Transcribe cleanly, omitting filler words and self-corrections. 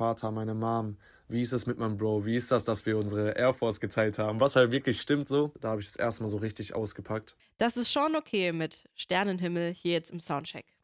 Vater, meine Mom, wie ist es mit meinem Bro, wie ist das, dass wir unsere Air Force geteilt haben, was halt wirklich stimmt so. Da habe ich es erstmal so richtig ausgepackt. Das ist schon okay mit Sternenhimmel hier jetzt im Soundcheck.